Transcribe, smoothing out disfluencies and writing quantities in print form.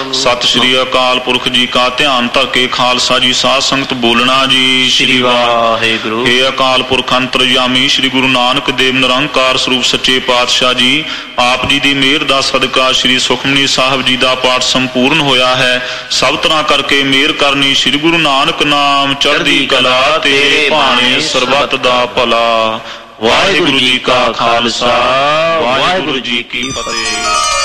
ਸਤਿ ਸ਼੍ਰੀ ਅਕਾਲ ਪੁਰਖ ਜੀ ਕਾ ਧਿਆਨ ਧਰ ਕੇ ਖਾਲਸਾ ਜੀ ਸਾਧ ਸੰਗਤ ਬੋਲਣਾ ਜੀ। ਸ਼੍ਰੀ ਵਾਹਿਗੁਰੂ। ਇਹ ਅਕਾਲ ਪੁਰਖ ਅੰਤਰਜਾਮੀ ਸ਼੍ਰੀ ਗੁਰੂ ਨਾਨਕ ਦੇਵ ਨਿਰੰਕਾਰ ਸਰੂਪ ਸੱਚੇ ਪਾਤਸ਼ਾਹ ਜੀ, ਆਪ ਜੀ ਦੀ ਮਿਹਰ ਦਾ ਸਦਕਾ ਸ਼੍ਰੀ ਸੁਖਮਨੀ ਸਾਹਿਬ ਜੀ ਦਾ ਪਾਠ ਸੰਪੂਰਨ ਹੋਇਆ ਹੈ। ਸਭ ਤਰ੍ਹਾਂ ਕਰਕੇ ਮਿਹਰ ਕਰਨੀ ਸ਼੍ਰੀ ਗੁਰੂ ਨਾਨਕ ਨਾਮ ਚੜ੍ਹਦੀ ਕਲਾ, ਤੇਰੇ ਭਾਣੇ ਸਰਬੱਤ ਦਾ ਭਲਾ। ਵਾਹਿਗੁਰੂ ਜੀ ਕਾ ਖਾਲਸਾ, ਵਾਹਿਗੁਰੂ ਜੀ ਕੀ ਫਤਿਹ।